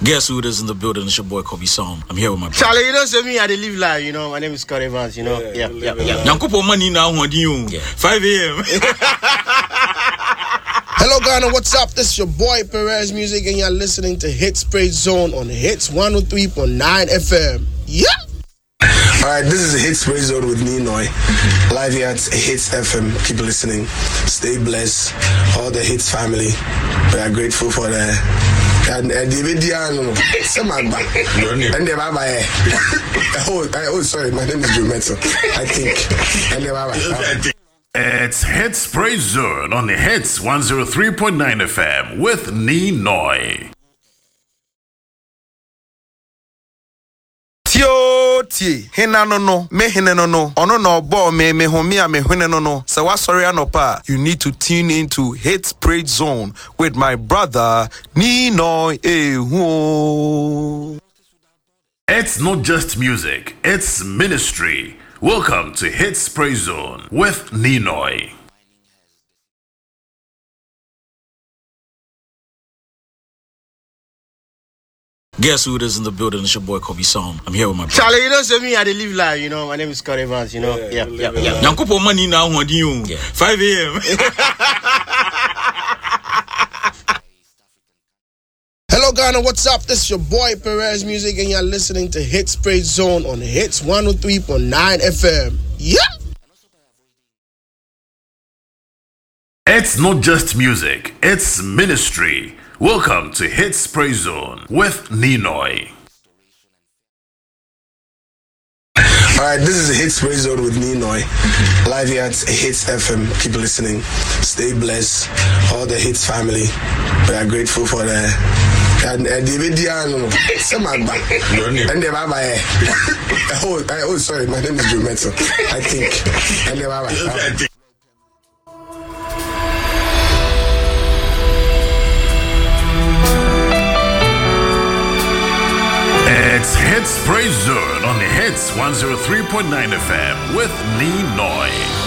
Guess who it is in the building? It's your boy Kobe Song. I'm here with my brother. Charlie, you don't say me, I live live, My name is Scott Evans, Yeah. Nyankopo money now, 5 a.m. Hello, Ghana, what's up? This is your boy Perez Music, and you're listening to Hits Spray Zone on Hits 103.9 FM. Yeah! Alright, this is a Hits Spray Zone with Ninoy. Live here at Hits FM. Keep listening. Stay blessed. All the Hits family. We are grateful for the... And oh, sorry, my name is Jumeto. I think. It's Hits Spray Zone on the Hits 103.9 FM with Ninoy. Tie hina no me hine no ono no bo me homi a me hine no so wa sorry anopa you need to tune into Hits Spray Zone with my brother Ninoy Ehu. It's not just music, it's ministry. Welcome to Hits Spray Zone with Ninoy. Guess who it is in the building? It's your boy Kobe Song. I'm here with my brother. Charlie, you don't say me, I live live, My name is Scott Evans, Yeah. Nyankopo money now, 5 a.m. Hello, Ghana, what's up? This is your boy Perez Music, and you're listening to Hits Spray Zone on Hits 103.9 FM. Yeah! It's not just music, it's ministry. Welcome to Hits Spray Zone with Ninoy. Alright, this is a Hits Spray Zone with Ninoy. Live here at Hits FM. Keep listening. Stay blessed. All the Hits family. We are grateful for the... And oh, sorry, my name is Jumeto. I think. It's Hits Spray Zone on the Hits 103.9 FM with Ninoy.